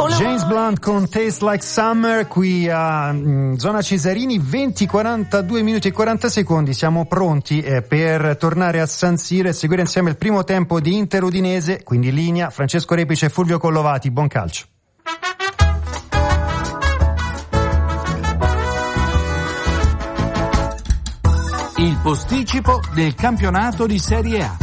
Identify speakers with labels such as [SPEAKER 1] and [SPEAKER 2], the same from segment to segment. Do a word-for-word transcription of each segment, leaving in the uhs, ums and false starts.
[SPEAKER 1] James Blunt con Taste Like Summer qui a mh, zona Cesarini, venti quarantadue minuti e quaranta secondi. Siamo pronti eh, per tornare a San Siro e seguire insieme il primo tempo di Inter Udinese, quindi in linea Francesco Repice e Fulvio Collovati. Buon calcio.
[SPEAKER 2] Il posticipo del campionato di Serie A.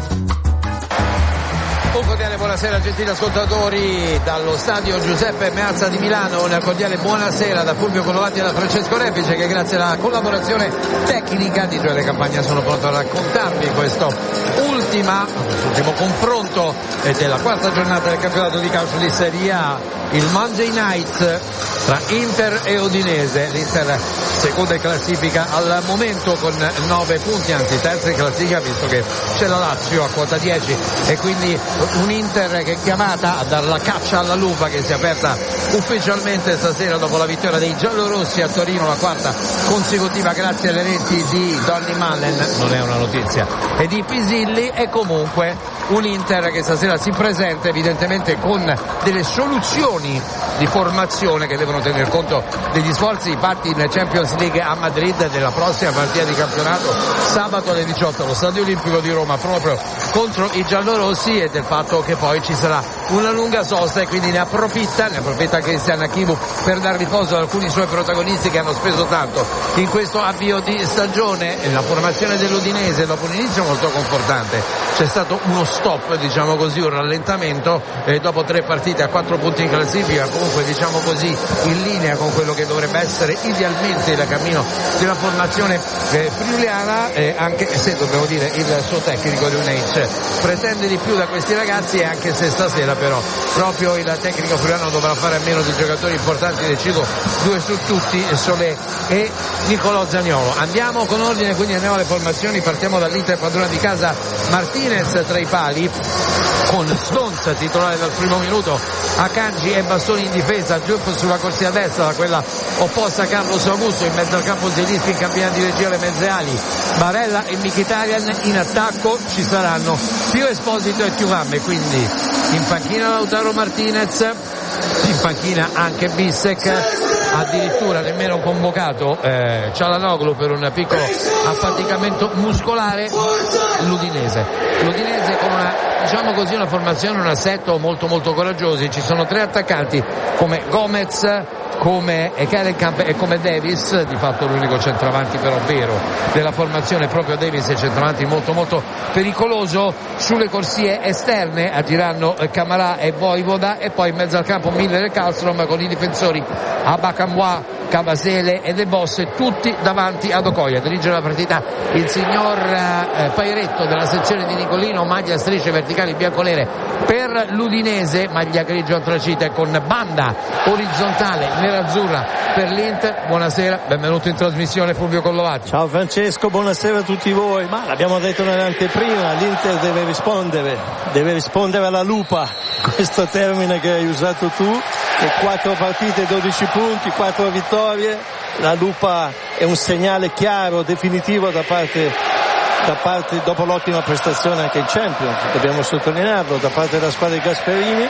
[SPEAKER 3] Un cordiale buonasera gentili ascoltatori dallo stadio Giuseppe Meazza di Milano, una cordiale buonasera da Fulvio Collovati e da Francesco Repice, che grazie alla collaborazione tecnica di Gioele Campagna sono pronto a raccontarvi questo ultima, ultimo confronto della quarta giornata del campionato di calcio di Serie A, il Monday Night tra Inter e Udinese. L'Inter seconda in classifica al momento con nove punti, anzi terza in classifica visto che c'è la Lazio a quota dieci, e quindi un Inter che è chiamata a dar la caccia alla lupa, che si è aperta ufficialmente stasera dopo la vittoria dei giallorossi a Torino, la quarta consecutiva grazie alle reti di Donny Mullen, non è una notizia, e di Pisilli. E comunque un Inter che stasera si presenta evidentemente con delle soluzioni di formazione che devono tener conto degli sforzi fatti in Champions League a Madrid nella prossima partita di campionato sabato alle diciotto allo Stadio Olimpico di Roma proprio contro i giallorossi, e del fatto che poi ci sarà una lunga sosta, e quindi ne approfitta ne approfitta Cristian Achivu per dar riposo ad alcuni suoi protagonisti che hanno speso tanto in questo avvio di stagione. La formazione dell'Udinese dopo un inizio molto confortante, c'è stato uno stop, diciamo così, un rallentamento, e dopo tre partite a quattro punti in classifica, comunque diciamo così in linea con quello che dovrebbe essere idealmente il cammino della formazione eh, friuliana, eh, anche se dobbiamo dire il suo tecnico Luneic pretende di più da questi ragazzi, e anche se stasera però proprio il tecnico friulano dovrà fare a meno di giocatori importanti, decido due su tutti, Solé e Nicolò Zaniolo. Andiamo con ordine, quindi andiamo alle formazioni, partiamo dall'Inter padrona di casa, Martinez tra i pali con Stones titolare dal primo minuto, Akanji e Bastoni in difesa, Giuffo sulla corsia destra, da quella opposta Carlos Augusto, in mezzo al campo Zielinski in cabina di regia alle mezze ali, Barella e Mkhitaryan, in attacco ci saranno Pio Esposito e Thuram, e quindi in panchina Lautaro Martinez, in panchina anche Bissek, addirittura nemmeno convocato eh, Çalhanoğlu per un piccolo affaticamento muscolare. L'Udinese l'Udinese con una, diciamo così, una formazione, un assetto molto molto coraggiosi. Ci sono tre attaccanti come Gomez, come Ekkelenkamp e come Davis, di fatto l'unico centravanti però vero della formazione è proprio Davis, e centravanti molto molto pericoloso. Sulle corsie esterne agiranno Camarà e Voivoda, e poi in mezzo al campo Miller e Karlstrom con i difensori Abakamwa, Cavasele e De Boss, tutti davanti ad Okoye. Dirige la partita il signor eh, Pairetto della sezione di Nicolino, maglia a strisce verticali bianconere per l'Udinese, maglia grigio antracite con banda orizzontale nerazzurra per l'Inter. Buonasera, benvenuto in trasmissione Fulvio Collovati.
[SPEAKER 4] Ciao Francesco, buonasera a tutti voi. Ma l'abbiamo detto nell'anteprima, l'Inter deve rispondere, deve rispondere alla lupa, questo termine che hai usato tu, che quattro partite, dodici punti, quattro vittorie, la lupa è un segnale chiaro, definitivo da parte, da parte dopo l'ottima prestazione anche in Champions, dobbiamo sottolinearlo, da parte della squadra di Gasperini.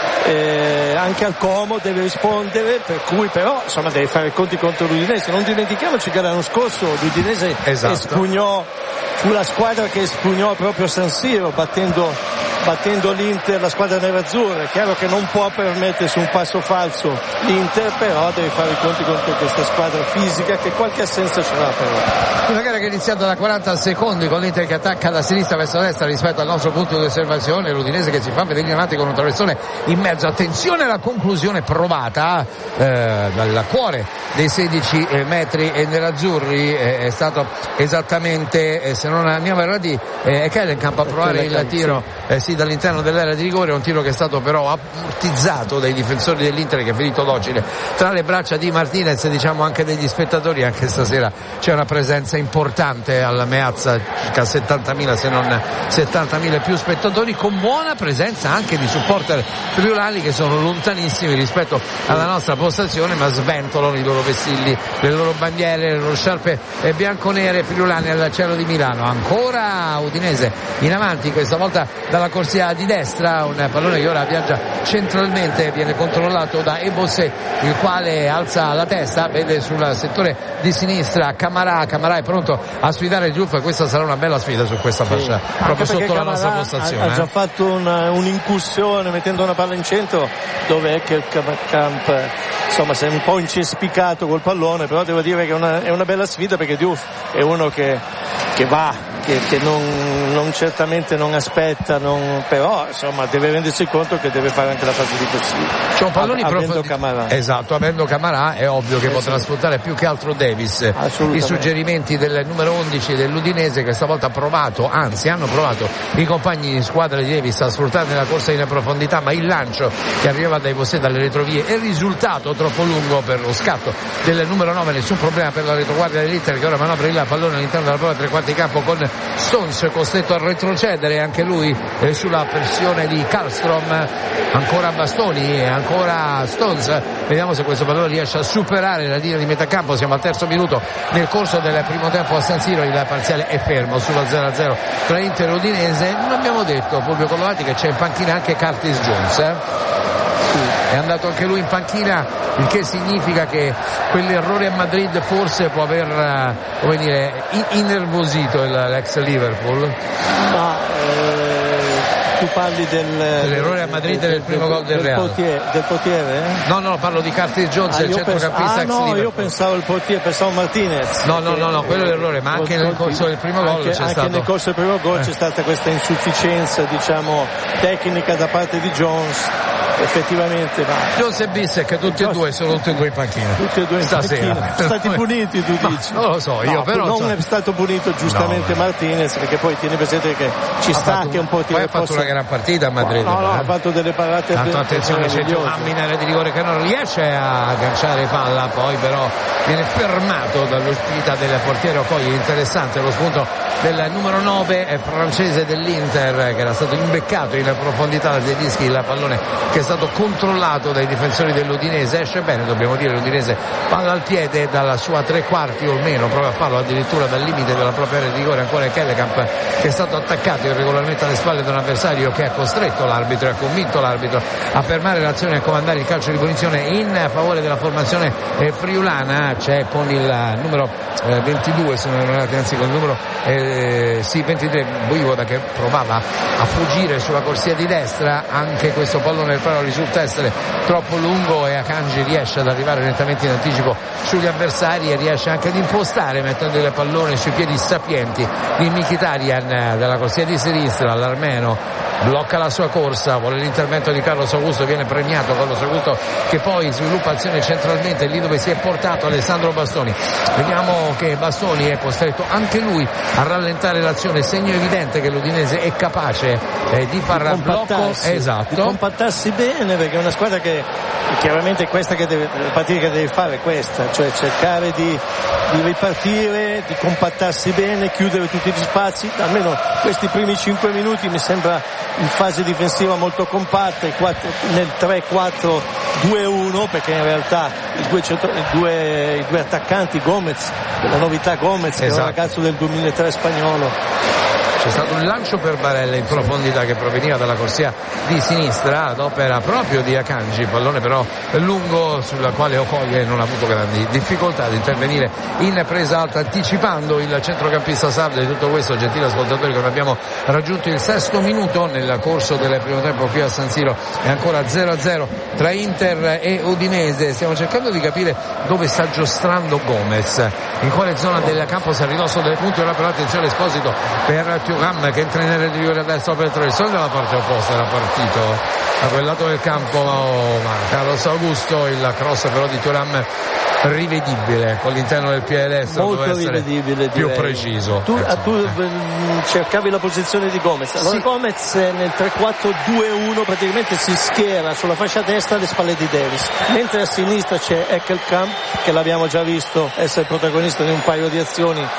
[SPEAKER 4] Eh, anche al Como deve rispondere, per cui però insomma deve fare i conti contro l'Udinese. Non dimentichiamoci che l'anno scorso l'Udinese esatto. espugnò, fu la squadra che espugnò proprio San Siro battendo, battendo l'Inter, la squadra nerazzurra. È chiaro che non può permettersi un passo falso l'Inter, però deve fare i conti contro questa squadra fisica che qualche assenza ce l'ha però.
[SPEAKER 3] Una gara che è iniziata da quaranta secondi con l'Inter che attacca da sinistra verso destra rispetto al nostro punto di osservazione, l'Udinese che si fa vedere in avanti con un traversone in mezzo. Attenzione alla conclusione provata eh, dal cuore dei sedici metri e nerazzurri, eh, è stato esattamente, eh, se non andiamo errati, eh, Ekkelenkamp a provare il tiro eh, sì, dall'interno dell'area di rigore, un tiro che è stato però ammortizzato dai difensori dell'Inter, che è finito docile tra le braccia di Martinez, diciamo anche degli spettatori. Anche stasera c'è una presenza importante alla Meazza, circa settantamila se non settantamila più spettatori, con buona presenza anche di supporter friulani che sono lontanissimi rispetto alla nostra postazione, ma sventolano i loro vessilli, le loro bandiere, le loro sciarpe bianconere friulane al cielo di Milano. Ancora Udinese in avanti, questa volta dalla dalla corsia di destra, un pallone che ora viaggia centralmente, viene controllato da Ebosse, il quale alza la testa, vede sul settore di sinistra Camarà, Camarà è pronto a sfidare Diouf e questa sarà una bella sfida su questa fascia, sì, proprio sotto Camarà la nostra postazione.
[SPEAKER 4] Ha,
[SPEAKER 3] eh.
[SPEAKER 4] ha già fatto una, un'incursione mettendo una palla in centro, dove è che il Camp insomma si è un po' incespicato col pallone, però devo dire che è una, è una bella sfida, perché Diouf è uno che, che va, che, che non, non certamente non aspetta, non, però insomma deve rendersi conto che deve fare anche la fase di possibile.
[SPEAKER 3] C'è un pallone
[SPEAKER 4] avendo
[SPEAKER 3] profondi...
[SPEAKER 4] Camarà.
[SPEAKER 3] Esatto, avendo Camarà è ovvio che eh potrà sì. sfruttare più che altro Davis. I suggerimenti del numero undici dell'Udinese, che stavolta ha provato, anzi hanno provato i compagni di squadra di Davis a sfruttare nella corsa in profondità, ma il lancio che arriva dai Bossé dalle retrovie è risultato troppo lungo per lo scatto del numero nove. Nessun problema per la retroguardia dell'Inter, che ora manovra il pallone all'interno della propria tre quarti campo con Stones costretto a retrocedere anche lui eh, sulla pressione di Karlstrom. Ancora Bastoni e ancora Stones, vediamo se questo pallone riesce a superare la linea di metà campo. Siamo al terzo minuto nel corso del primo tempo a San Siro, il parziale è fermo sullo zero a zero tra Inter e Udinese. Non abbiamo detto, Fulvio Collovati, che c'è in panchina anche Curtis Jones, eh? È andato anche lui in panchina, il che significa che quell'errore a Madrid forse può aver, come dire, innervosito l'ex Liverpool.
[SPEAKER 4] Ma eh, tu parli del,
[SPEAKER 3] dell'errore a Madrid del, del primo gol del, del Real.
[SPEAKER 4] Portiere, del portiere? Eh?
[SPEAKER 3] No, no, parlo di Curtis Jones,
[SPEAKER 4] ah,
[SPEAKER 3] il centrocampista
[SPEAKER 4] ah,
[SPEAKER 3] ex
[SPEAKER 4] no,
[SPEAKER 3] Liverpool.
[SPEAKER 4] io pensavo il portiere, pensavo Martinez.
[SPEAKER 3] No, no, no, no, quello è l'errore, ma anche nel corso del primo gol c'è
[SPEAKER 4] anche
[SPEAKER 3] stato.
[SPEAKER 4] Anche nel corso del primo gol eh. c'è stata questa insufficienza, diciamo, tecnica da parte di Jones. Effettivamente va.
[SPEAKER 3] Jones e Bissek, tutti e due sono tutti e due in panchina.
[SPEAKER 4] Tutti e due in
[SPEAKER 3] stasera.
[SPEAKER 4] panchina. Sono stati puniti, tu dici?
[SPEAKER 3] Non lo so, io
[SPEAKER 4] no,
[SPEAKER 3] però.
[SPEAKER 4] Non
[SPEAKER 3] so.
[SPEAKER 4] è stato punito giustamente no, Martinez, perché poi tieni presente che ci
[SPEAKER 3] ha
[SPEAKER 4] sta
[SPEAKER 3] fatto,
[SPEAKER 4] che un po'
[SPEAKER 3] poi ha fatto
[SPEAKER 4] possa...
[SPEAKER 3] una gran partita a Madrid.
[SPEAKER 4] No, no,
[SPEAKER 3] eh?
[SPEAKER 4] ha fatto delle parate.
[SPEAKER 3] Tanto attenzione, c'è Giovanni in area di rigore che non riesce a agganciare palla, poi però viene fermato dall'uscita del portiere Okoye. Interessante lo spunto del numero nove francese dell'Inter, che era stato imbeccato in profondità da Zielinski, il pallone che è stato controllato dai difensori dell'Udinese. Esce bene, dobbiamo dire, l'Udinese palla al piede dalla sua tre quarti o meno, prova a farlo addirittura dal limite della propria area di rigore. Ancora Kellekamp, che è stato attaccato irregolarmente alle spalle da un avversario che ha costretto l'arbitro e ha convinto l'arbitro a fermare l'azione e a comandare il calcio di punizione in favore della formazione eh, friulana. C'è con il numero eh, ventidue, se non errate, anzi con il numero eh, sì, ventitré, Voivoda, che provava a fuggire sulla corsia di destra. Anche questo pallone però risulta essere troppo lungo e Akanji riesce ad arrivare lentamente in anticipo sugli avversari e riesce anche ad impostare, mettendo il pallone sui piedi sapienti di Mkhitaryan dalla corsia di sinistra. L'armeno blocca la sua corsa, vuole l'intervento di Carlos Augusto, viene premiato Carlos Augusto, che poi sviluppa azione centralmente lì dove si è portato Alessandro Bastoni. Vediamo che Bastoni è costretto anche lui a rallentare l'azione, segno evidente che l'Udinese è capace eh, di far
[SPEAKER 4] di
[SPEAKER 3] blocco, esatto,
[SPEAKER 4] di compattarsi bene, perché è una squadra che chiaramente questa che deve, la partita che deve fare è questa, cioè cercare di, di ripartire, di compattarsi bene, chiudere tutti gli spazi. Almeno questi primi cinque minuti mi sembra in fase difensiva molto compatta, nel tre quattro due uno, perché in realtà i due, i due, i due attaccanti, Gomez, la novità Gomez, esatto, che è un ragazzo del duemilatré spagnolo.
[SPEAKER 3] C'è stato un lancio per Barella in profondità che proveniva dalla corsia di sinistra ad opera proprio di Akanji, pallone però lungo sulla quale Okoye non ha avuto grandi difficoltà ad intervenire in presa alta, anticipando il centrocampista sardo. Di tutto questo, gentili ascoltatori, che abbiamo raggiunto il sesto minuto nel corso del primo tempo qui a San Siro, è ancora zero a zero tra Inter e Udinese. Stiamo cercando di capire dove sta giostrando Gomez, in quale zona del campo, si è ridosso delle punte. Ora però attenzione, Esposito per Thuram che entra in area di rigore a destra per tre, solo dalla parte opposta era partito a quel lato del campo ma Carlos Augusto. Il cross però di Thuram rivedibile con l'interno del piede destro,
[SPEAKER 4] molto
[SPEAKER 3] deve
[SPEAKER 4] rivedibile,
[SPEAKER 3] più
[SPEAKER 4] direi.
[SPEAKER 3] preciso.
[SPEAKER 4] Tu, eh, tu cercavi la posizione di Gomez. Allora sì. Gomez nel tre quattro due uno praticamente si schiera sulla fascia destra alle spalle di Davis, mentre a sinistra c'è Ekkelkamp, che l'abbiamo già visto essere protagonista di un paio di azioni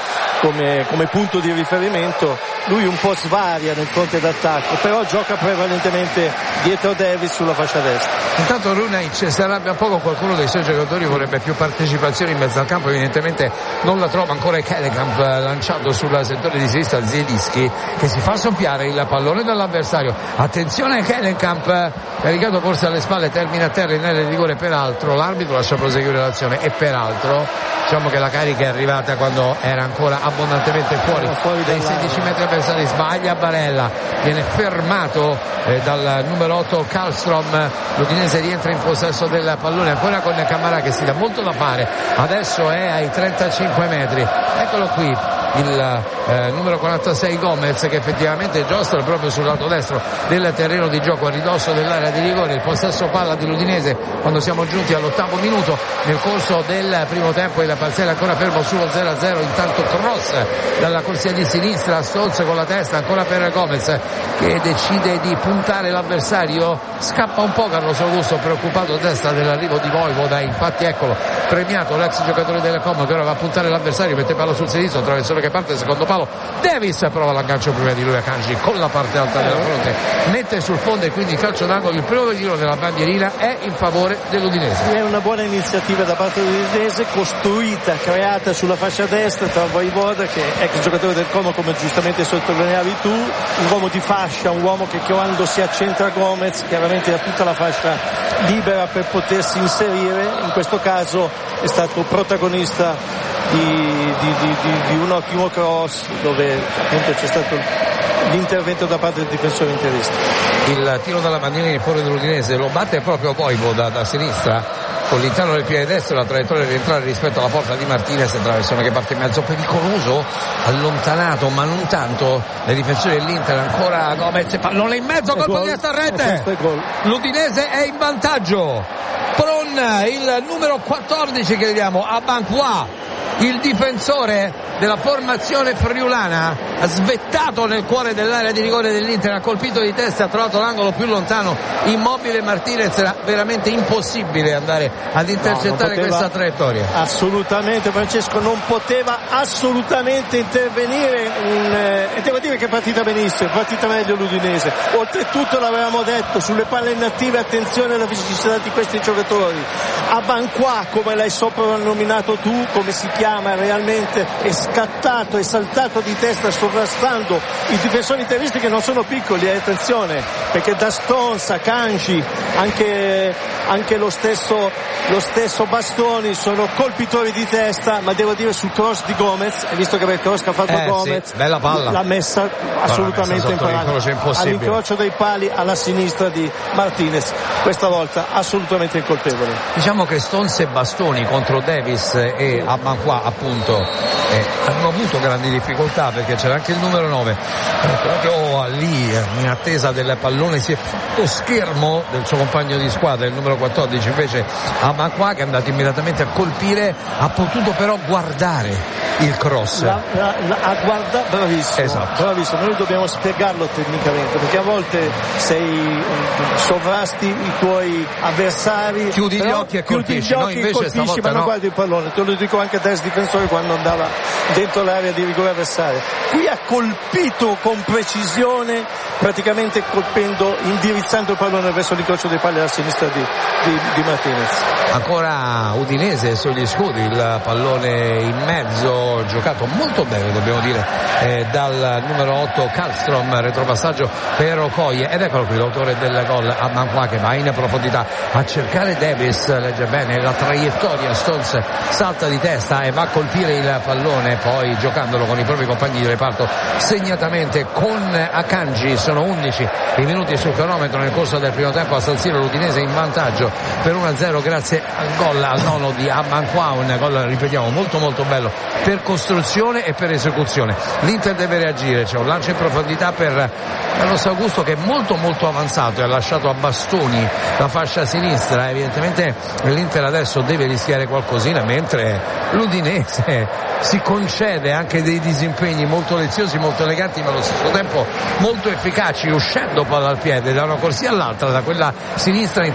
[SPEAKER 4] come, come punto di riferimento. Lui un po' svaria nel fronte d'attacco, però gioca prevalentemente dietro Davis sulla fascia destra.
[SPEAKER 3] Intanto Runaic si arrabbia un po' con qualcuno dei suoi giocatori, vorrebbe più partecipazione in mezzo al campo, evidentemente non la trova ancora Kellekamp, lanciato sul settore di sinistra Zielinski, che si fa soffiare il pallone dall'avversario. Attenzione Kellekamp, caricato forse alle spalle, termina a terra in area di rigore, peraltro l'arbitro lascia proseguire l'azione e peraltro diciamo che la carica è arrivata quando era ancora abbondantemente fuori, fuori dai sedici metri avversari. Sbaglia Barella, viene fermato eh, dal numero otto Karlstrom. L'Udinese rientra in possesso del pallone ancora con Camara che si dà molto da fare, adesso è ai trentacinque metri. Eccolo qui il eh, numero quarantasei Gomez, che effettivamente giostra proprio sul lato destro del terreno di gioco a ridosso dell'area di rigore. Il possesso palla dell'Udinese quando siamo giunti all'ottavo minuto. Nel corso del primo tempo il parziale ancora fermo sullo zero a zero, intanto cross dalla corsia di sinistra, Stolz con la testa ancora per Gomez che decide di puntare l'avversario, scappa un po' Carlos Augusto, preoccupato a destra dell'arrivo di Vojvoda, infatti eccolo premiato l'ex giocatore del Como che ora va a puntare l'avversario, mette palla sul sinistro, attraverso che parte il secondo palo, Davis prova l'aggancio prima di lui a Kanji con la parte alta della fronte, mette sul fondo e quindi il calcio d'angolo. Il primo giro della bandierina è in favore dell'Udinese.
[SPEAKER 4] È una buona iniziativa da parte dell'Udinese, costruita, creata sulla fascia destra tra Vojvoda, che è ex giocatore del Como come giustamente sottolineavi tu, un uomo di fascia, un uomo che quando si accentra Gomez chiaramente ha tutta la fascia libera per potersi inserire. In questo caso è stato protagonista di, di, di, di, di un ottimo cross dove appunto c'è stato l'intervento da parte del difensore interista.
[SPEAKER 3] Il tiro dalla bandierina in favore dell'Udinese lo batte proprio Vojvoda da sinistra con l'interno del piede destro, la traiettoria di rientrare rispetto alla porta di Martinez, traversone che parte in mezzo, pericoloso, allontanato ma non tanto dai difensori dell'Inter. Ancora Gomez, pallone in mezzo, colpo di testa a rete, l'Udinese è in vantaggio. Pron, il numero quattordici che vediamo, Abankwah, il difensore della formazione friulana, ha svettato nel cuore dell'area di rigore dell'Inter, ha colpito di testa, ha trovato l'angolo più lontano, immobile Martinez, era veramente impossibile andare ad intercettare no, questa traiettoria.
[SPEAKER 4] Assolutamente, Francesco, non poteva assolutamente intervenire in, eh, e devo dire che è partita benissimo, è partita meglio l'Udinese. Oltretutto l'avevamo detto, sulle palle inattive attenzione alla fisicità di questi giocatori. Abankwah, come l'hai soprannominato tu, come si chiama realmente, è scattato, è saltato di testa sovrastando i difensori interisti che non sono piccoli, eh, attenzione, perché da Stones a Kanji anche, anche lo stesso lo stesso Bastoni sono colpitori di testa, ma devo dire sul cross di Gomez, hai visto che per il cross che ha fatto
[SPEAKER 3] eh,
[SPEAKER 4] Gomez
[SPEAKER 3] sì, bella palla,
[SPEAKER 4] l'ha messa assolutamente in parata all'incrocio dei pali alla sinistra di Martinez, questa volta assolutamente incolpevole.
[SPEAKER 3] Diciamo che Stones e Bastoni contro Davis e Abankwah appunto eh, hanno avuto grandi difficoltà, perché c'era anche il numero nove eh, proprio lì eh, in attesa del pallone, si è fatto schermo del suo compagno di squadra, il numero quattordici invece Abankwah, che è andato immediatamente a colpire, ha potuto però guardare il cross,
[SPEAKER 4] la, la, la, a guarda, bravissimo,
[SPEAKER 3] esatto.
[SPEAKER 4] bravissimo, noi dobbiamo spiegarlo tecnicamente, perché a volte sei sovrasti i tuoi avversari,
[SPEAKER 3] chiudi gli occhi e colpisci,
[SPEAKER 4] gli occhi
[SPEAKER 3] no, invece
[SPEAKER 4] colpisci,
[SPEAKER 3] stavolta
[SPEAKER 4] ma non
[SPEAKER 3] no.
[SPEAKER 4] guardi il pallone, te lo dico anche da ex difensore quando andava dentro l'area di rigore avversaria. Qui ha colpito con precisione, praticamente colpendo, indirizzando il pallone verso l'incrocio dei pali alla sinistra di, di, di Martinez.
[SPEAKER 3] Ancora Udinese sugli scudi, il pallone in mezzo, giocato molto bene dobbiamo dire eh, dal numero otto Karlstrom, retropassaggio per Okoye, ed eccolo qui l'autore del gol, Abankwah, che va in profondità a cercare Davis, legge bene la traiettoria, Stones salta di testa e va a colpire il pallone, poi giocandolo con i propri compagni di reparto segnatamente con Akanji. Sono undici i minuti sul cronometro nel corso del primo tempo a San Siro, l'Udinese in vantaggio per uno a zero grazie al gol al nono di Abankwah, un gol ripetiamo molto molto bello per costruzione e per esecuzione. L'Inter deve reagire, c'è un lancio in profondità per Carlos Augusto che è molto molto avanzato e ha lasciato a bastoni la fascia sinistra, evidentemente l'Inter adesso deve rischiare qualcosina, mentre l'Udinese si concede anche dei disimpegni molto leziosi, molto eleganti, ma allo stesso tempo molto efficaci, uscendo palla al piede da una corsia all'altra, da quella sinistra intasata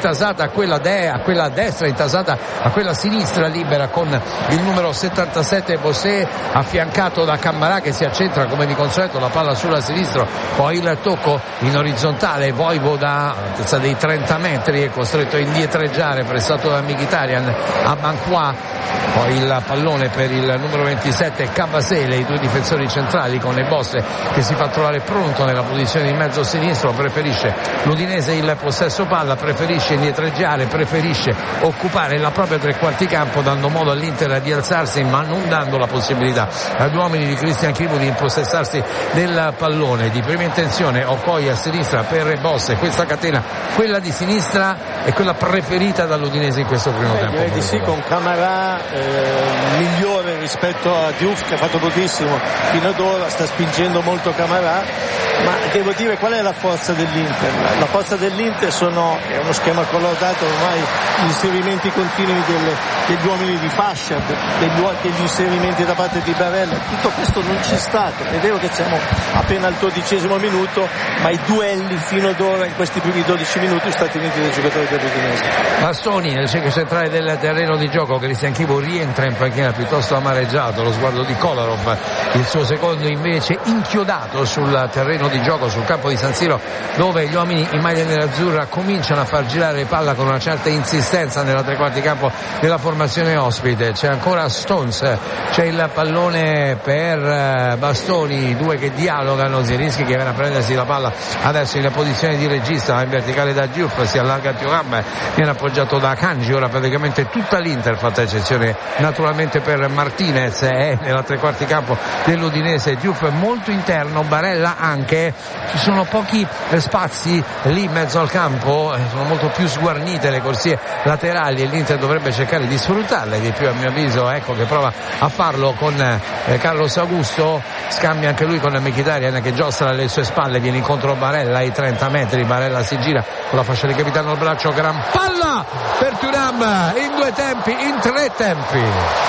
[SPEAKER 3] a quella, de- a quella a destra, intasata a quella a sinistra libera con il numero settantasette Bossé, affiancato da Cammarà che si accentra come di consueto, la palla sulla sinistra, poi il tocco in orizzontale, Vojvoda all'altezza dei trenta metri è costretto a indietreggiare, pressato da Mkhitaryan a Banqua, poi il pallone per il numero ventisette Kabasele, i due difensori centrali con Ebosse che si fa trovare pronto nella posizione di mezzo sinistro, preferisce l'Udinese il possesso palla, preferisce indietreggiare, preferisce occupare la propria tre quarti campo, dando modo all'Inter di alzarsi ma non dando la possibilità ad uomini di Christian Chivu di impossessarsi del pallone. Di prima intenzione Okoye a sinistra per Ebosse, questa catena, quella di sinistra è quella preferita dall'Udinese in questo primo
[SPEAKER 4] eh,
[SPEAKER 3] tempo.
[SPEAKER 4] Direi di sì, con Camara eh, migliore rispetto a Diouf che ha fatto pochissimo fino ad ora, sta spingendo molto Camara, ma devo dire qual è la forza dell'Inter? La forza dell'Inter sono, è uno schema collaudato ormai, gli inserimenti continui delle, degli uomini di fascia, degli, degli inserimenti da parte di Barella, tutto questo non c'è stato. È vero che siamo appena al dodicesimo minuto, ma i duelli fino ad ora in questi primi dodici minuti sono stati vinti dai giocatori dell'Udinese.
[SPEAKER 3] Bastoni nel centro centrale del terreno di gioco, Christian Chivu rientra in panchina piuttosto amareggiato, lo sguardo di Kolarov, il suo secondo invece inchiodato sul terreno di gioco, sul campo di San Siro, dove gli uomini in maglia nerazzurra cominciano a far girare palla con una certa insistenza nella tre quarti campo della formazione ospite. C'è ancora Stones, c'è il pallone per Bastoni, due che dialogano, Zielinski che viene a prendersi la palla adesso in posizione di regista, in verticale da Diouf, si allarga Thuram, viene appoggiato da Kanji. Ora praticamente tutta l'Inter, fatta eccezione naturalmente per Martinez, è nella tre quarti campo dell'Udinese. Diouf molto interno, Barella anche, ci sono pochi spazi lì in mezzo al campo, sono molto più sguarnite le corsie laterali e l'Inter dovrebbe cercare di sfruttarle di più, a mio avviso. Ecco che prova a farlo con eh, Carlos Augusto, scambia anche lui con Mkhitaryan che giostra alle sue spalle, viene incontro Barella ai trenta metri, Barella si gira con la fascia di capitano al braccio, gran palla per Thuram in due tempi, in tre tempi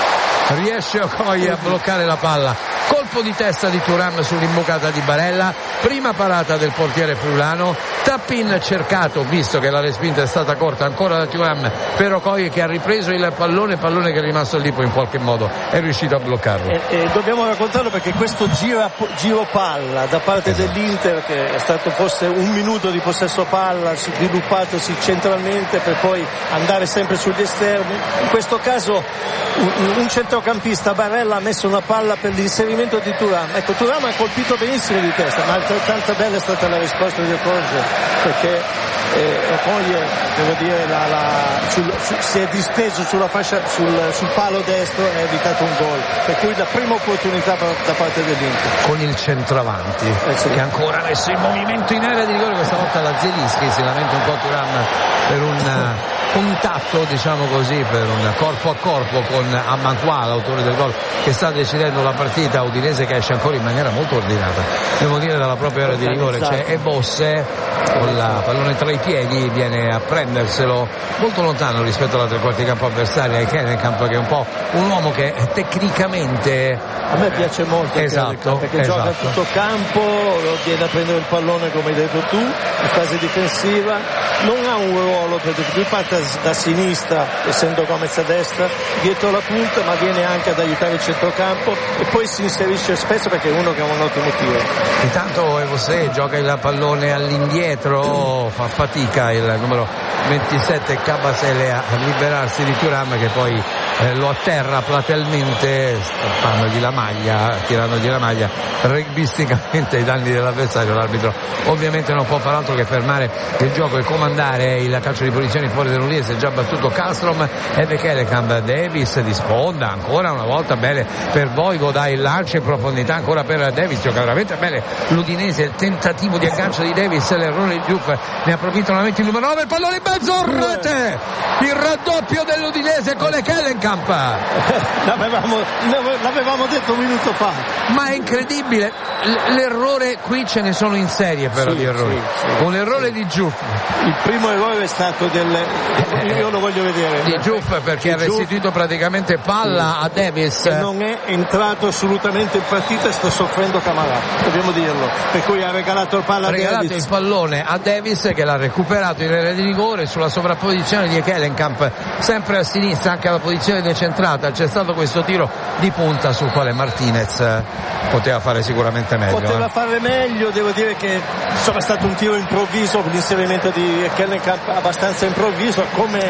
[SPEAKER 3] riesce Okoye a bloccare la palla, colpo di testa di Thuram sull'imbucata di Barella, prima parata del portiere friulano, tap-in cercato visto che la respinta è stata corta ancora da Thuram per Okoye che ha ripreso il pallone, pallone che è rimasto lì, poi in qualche modo è riuscito a bloccarlo.
[SPEAKER 4] E, e dobbiamo raccontarlo perché questo gira, giro palla da parte esatto. dell'Inter, che è stato forse un minuto di possesso palla sviluppatosi centralmente per poi andare sempre sugli esterni, in questo caso un, un centrocampista, Barella, ha messo una palla per l'inserimento di Thuram. Ecco, Thuram ha colpito benissimo di testa, ma altrettanto bella è stata la risposta di Okoye, perché eh, Okoye, devo dire, la, la, sul, su, si è disteso sulla fascia, sul, sul palo destro e ha evitato un gol, per cui la prima opportunità da parte dell'Inter.
[SPEAKER 3] Con il centravanti eh sì. che ancora adesso in movimento in area di rigore, questa volta la Zielinski, si lamenta un po' Thuram per un contatto, diciamo così, per un corpo a corpo con Ammanqua, l'autore del gol, che sta decidendo la partita. Udinese che esce ancora in maniera molto ordinata, devo dire, dalla propria area di rigore. C'è Ebosse con la pallone tra i piedi, viene a prenderselo molto lontano rispetto alla tre quarti campo avversaria, e Kellenkamp, che è un po' un uomo che tecnicamente
[SPEAKER 4] a me piace molto,
[SPEAKER 3] esatto,
[SPEAKER 4] perché
[SPEAKER 3] esatto.
[SPEAKER 4] gioca tutto campo, viene a prendere il pallone come hai detto tu in fase difensiva, non ha un ruolo perché lui parte da sinistra essendo Gomez a destra dietro la punta, ma viene anche ad aiutare il centrocampo e poi si inserisce spesso perché è uno che ha un ottimo tiro.
[SPEAKER 3] Intanto Evosé gioca il pallone all'indietro, fa fatica il numero ventisette Kabasele a liberarsi di Thuram, che poi eh, lo atterra platealmente, strappandogli la maglia, tirandogli la maglia rugbisticamente ai danni dell'avversario. L'arbitro ovviamente non può far altro che fermare il gioco e comandare il calcio di punizione fuori dell'Udinese. Già battuto Kallström e Kellenkamp. Davis di sponda ancora una volta, bene per Vojvoda, il lancio in profondità ancora per Davis, gioca veramente bene l'Udinese, il tentativo di aggancio di Davis, l'errore di Diouf, ne approfitta nuovamente il numero nove, il pallone in mezzo, rete, il raddoppio dell'Udinese con le Kellenkamp. Ekkelenkamp.
[SPEAKER 4] l'avevamo, l'avevamo detto un minuto fa.
[SPEAKER 3] Ma è incredibile, l'errore qui ce ne sono in serie però
[SPEAKER 4] sì,
[SPEAKER 3] di errori.
[SPEAKER 4] Sì, sì,
[SPEAKER 3] un errore
[SPEAKER 4] sì.
[SPEAKER 3] di Diouf.
[SPEAKER 4] Il primo errore è stato del io lo voglio vedere.
[SPEAKER 3] Di Diouf perché ha restituito praticamente palla sì. a Davis.
[SPEAKER 4] Che non è entrato assolutamente in partita e sta soffrendo Camara, dobbiamo dirlo. Per cui ha regalato il palla
[SPEAKER 3] ha regalato
[SPEAKER 4] Davis.
[SPEAKER 3] il pallone a Davis che l'ha recuperato in area di rigore sulla sovrapposizione di Ekkelenkamp, sempre a sinistra, anche alla posizione decentrata. C'è stato questo tiro di punta sul quale Martinez poteva fare sicuramente meglio.
[SPEAKER 4] Poteva
[SPEAKER 3] eh.
[SPEAKER 4] fare meglio, devo dire che insomma è stato un tiro improvviso, l'inserimento di Ekkelenkamp abbastanza improvviso, come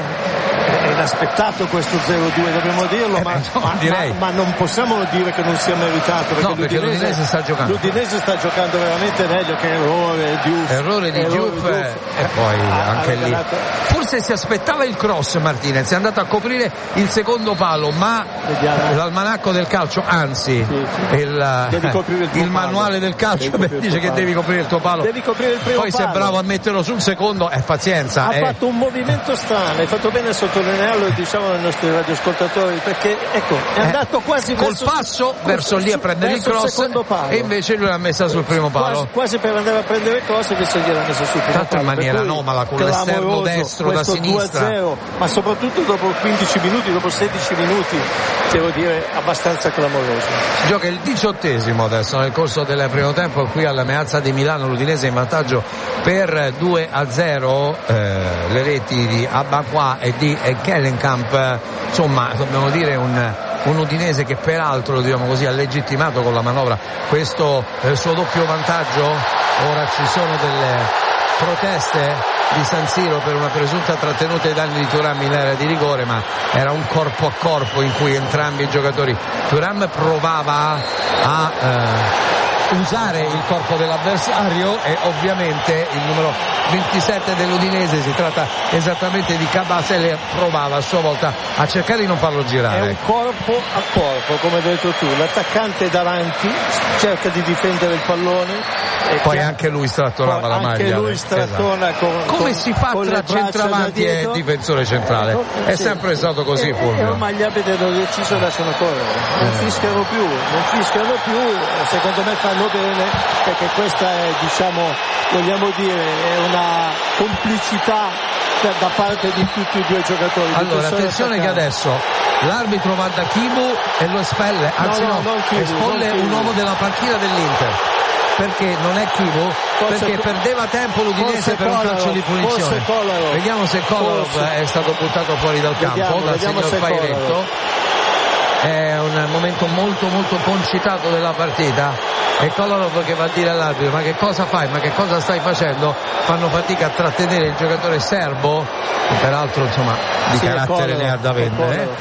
[SPEAKER 4] è inaspettato questo zero due, dobbiamo dirlo,
[SPEAKER 3] eh
[SPEAKER 4] ma,
[SPEAKER 3] beh, no,
[SPEAKER 4] ma,
[SPEAKER 3] direi.
[SPEAKER 4] ma, ma non possiamo dire che non sia meritato, perché,
[SPEAKER 3] no, perché l'Udinese, l'Udinese sta giocando.
[SPEAKER 4] L'Udinese sta giocando veramente meglio, che errore Diouf.
[SPEAKER 3] Errore di Diouf e poi ha, anche ha lì. Forse si aspettava il cross Martinez, è andato a coprire il secondo palo, ma Vediamo. l'almanacco del calcio, anzi sì, sì. il, il, il manuale del calcio beh, dice che palo. devi coprire il tuo palo.
[SPEAKER 4] Devi coprire il primo
[SPEAKER 3] poi
[SPEAKER 4] palo.
[SPEAKER 3] sei bravo a metterlo sul secondo, è pazienza.
[SPEAKER 4] Ha
[SPEAKER 3] è...
[SPEAKER 4] fatto un movimento strano, hai fatto bene a sottolinearlo e diciamo ai nostri radioascoltatori, perché ecco, è andato eh, quasi
[SPEAKER 3] col
[SPEAKER 4] verso,
[SPEAKER 3] passo verso lì a prendere il cross il e invece lui l'ha messa sul primo palo.
[SPEAKER 4] Quasi, quasi per andare a prendere il cross invece gliel'ha messa sul primo
[SPEAKER 3] tanto
[SPEAKER 4] palo.
[SPEAKER 3] in maniera anomala con l'esterno destro da sinistra.
[SPEAKER 4] due a zero, ma soprattutto dopo quindici minuti, dopo sedici minuti, devo dire abbastanza clamoroso.
[SPEAKER 3] Si gioca il diciottesimo adesso nel corso del primo tempo qui alla Meazza di Milano, l'Udinese in vantaggio per due a zero, eh, le reti di Abakwa e di Ekkelenkamp, insomma dobbiamo dire un un Udinese che peraltro diciamo così ha legittimato con la manovra questo eh, suo doppio vantaggio. Ora ci sono delle proteste di San Siro per una presunta trattenuta ai danni di Thuram in area di rigore, ma era un corpo a corpo in cui entrambi i giocatori, Thuram provava a eh, usare il corpo dell'avversario e ovviamente il numero ventisette dell'Udinese, si tratta esattamente di Kabasele, provava a sua volta a cercare di non farlo girare.
[SPEAKER 4] È un corpo a corpo, come hai detto tu, l'attaccante è davanti, cerca di difendere il pallone e
[SPEAKER 3] poi anche lui strattonava la maglia.
[SPEAKER 4] Anche lui strattona esatto. con,
[SPEAKER 3] come
[SPEAKER 4] con,
[SPEAKER 3] si fa tra centravanti e difensore centrale? Ecco, è sì. sempre stato così, Fulvio.
[SPEAKER 4] E ormai gli arbitri hanno deciso e lasciano correre, non eh. fischiano più, non fischiano più, secondo me fanno bene, perché questa è, diciamo, vogliamo dire, è una complicità da parte di tutti e due i giocatori.
[SPEAKER 3] Allora attenzione che adesso l'arbitro va da Kibu e lo espelle, anzi no, no, no Kibu, espelle un uomo della panchina dell'Inter. Perché non è Kibu? Perché
[SPEAKER 4] for-
[SPEAKER 3] perdeva tempo l'Udinese per un calcio di punizione. Vediamo se Kolarov è stato buttato fuori dal campo
[SPEAKER 4] vediamo,
[SPEAKER 3] dal
[SPEAKER 4] vediamo
[SPEAKER 3] signor Pairetto. È un momento molto molto concitato della partita e Kolarov che va a dire all'arbitro: ma che cosa fai? Ma che cosa stai facendo? Fanno fatica a trattenere il giocatore serbo, che peraltro insomma di sì, carattere ne ha da vendere.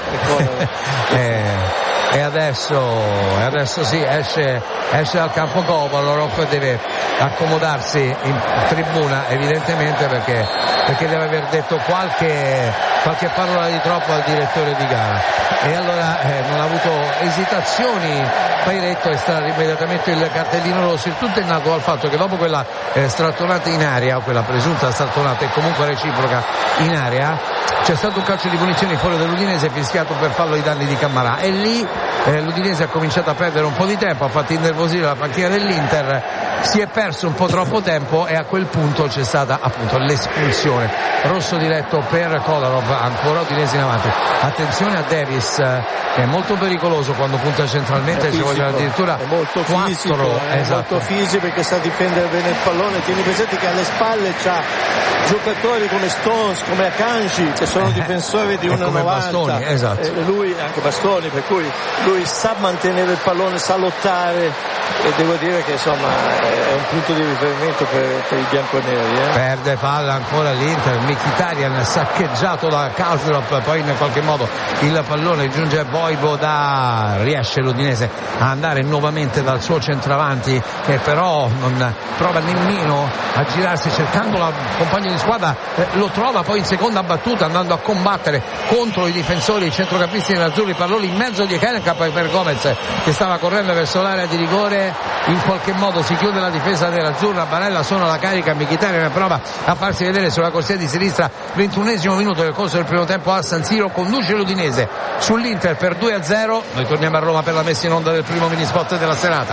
[SPEAKER 3] eh, e adesso, e adesso sì, esce, esce dal campo Kolarov, deve accomodarsi in tribuna evidentemente perché, perché deve aver detto qualche, qualche parola di troppo al direttore di gara, e allora eh, non ha avuto esitazioni Pairetto, estrarre immediatamente il cartellino rosso. Il tutto è nato dal fatto che dopo quella eh, strattonata in area, quella presunta strattonata e comunque reciproca in area, c'è stato un calcio di punizione fuori dell'Udinese fischiato per fallo ai danni di Cammarà, e lì eh, l'Udinese ha cominciato a perdere un po' di tempo, ha fatto innervosire la panchina dell'Inter, si è perso un po' troppo tempo e a quel punto c'è stata appunto l'espulsione, rosso diretto per Kolarov, ancora Udinese in avanti. Attenzione a Davis che è molto pericoloso quando punta centralmente, ci vogliono addirittura
[SPEAKER 4] è molto
[SPEAKER 3] quattro,
[SPEAKER 4] fisico, è
[SPEAKER 3] esatto.
[SPEAKER 4] molto fisico perché sa difendere bene il pallone. Tieni presente che alle spalle c'ha giocatori come Stones, come Akanji, che sono difensori di uno
[SPEAKER 3] come
[SPEAKER 4] novanta,
[SPEAKER 3] Bastoni, esatto.
[SPEAKER 4] E lui anche Bastoni, per cui lui sa mantenere il pallone, sa lottare, e devo dire che insomma è un punto di riferimento per, per i bianconeri. Eh?
[SPEAKER 3] Perde palla ancora l'Inter, Mkhitaryan saccheggiato da Kaslov, poi in qualche modo il pallone giunge a Vojvoda, riesce l'Udinese a andare nuovamente dal suo centravanti che però non prova nemmeno a girarsi cercando la compagno di squadra, eh, lo trova poi in seconda battuta andando a combattere contro i difensori, i centrocampisti nerazzurri, pallone in mezzo di Ekkelenkamp poi per Gomez che stava correndo verso l'area di rigore, in qualche modo si chiude la difesa dell'Azzurra. Barella suona la carica, Mkhitaryan prova a farsi vedere sulla corsia di sinistra. ventunesimo minuto del corso del primo tempo a San Siro, conduce l'Udinese sull'Inter per due a zero. Noi torniamo a Roma per la messa in onda del primo minispot della serata.